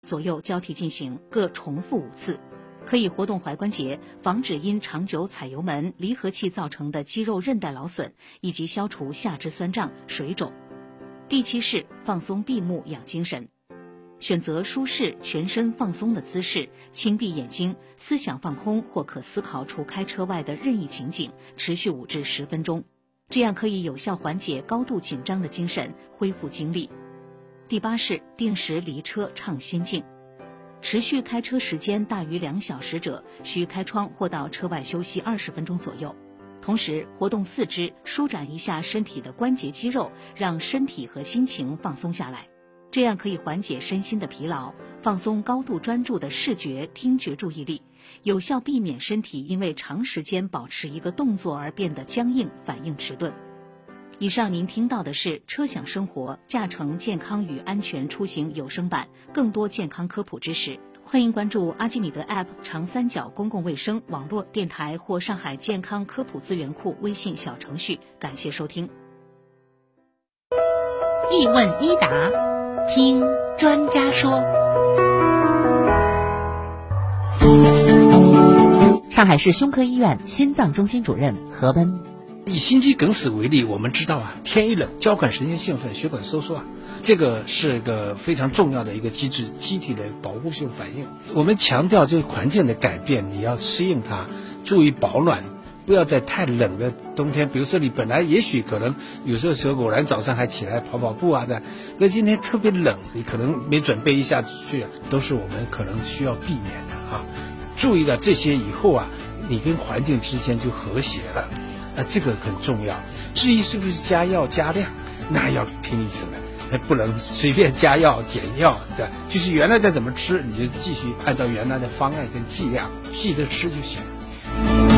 左右交替进行，各重复5次。可以活动踝关节，防止因长久踩油门、离合器造成的肌肉韧带劳损，以及消除下肢酸胀、水肿。第7式放松闭目养精神，选择舒适、全身放松的姿势，轻闭眼睛，思想放空或可思考除开车外的任意情景，持续5至10分钟，这样可以有效缓解高度紧张的精神，恢复精力。第8式定时离车畅心境，持续开车时间大于2小时者，需开窗或到车外休息20分钟左右。同时活动四肢，舒展一下身体的关节肌肉，让身体和心情放松下来，这样可以缓解身心的疲劳，放松高度专注的视觉、听觉注意力，有效避免身体因为长时间保持一个动作而变得僵硬、反应迟钝。以上您听到的是车享生活驾乘健康与安全出行有声版，更多健康科普知识，欢迎关注阿基米德 App 长三角公共卫生网络电台或上海健康科普资源库微信小程序。感谢收听。 一问一答，听专家说。上海市胸科医院心脏中心主任何奔。 以心肌梗死为例，我们知道啊，天一冷，交感神经兴奋，血管收缩啊，这个是一个非常重要的一个机制，机体的保护性反应。我们强调这个环境的改变，你要适应它，注意保暖，不要在太冷的冬天，比如说你本来也许可能有时候偶然早上还起来跑跑步啊的，那今天特别冷，你可能没准备一下去，都是我们可能需要避免的啊。注意了这些以后啊，你跟环境之间就和谐了。这个很重要。至于是不是加药加量，那要听医生的，不能随便加药减药的，就是原来再怎么吃，你就继续按照原来的方案跟剂量，记得吃就行。